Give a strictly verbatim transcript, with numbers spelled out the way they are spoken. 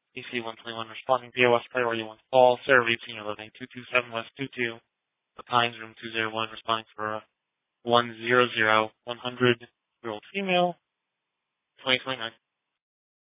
D C one twenty-one responding, P O S priority one call, Sarah Reed, Senior Living, two two seven West two two, The Pines, room two oh one, responding for a one hundred, one hundred year old female, twenty twenty-nine.